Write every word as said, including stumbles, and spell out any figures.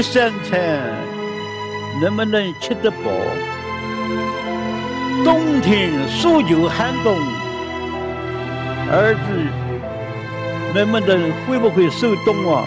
三餐能不能吃得饱？冬天数九寒冬，儿子能不能会不会受冻啊？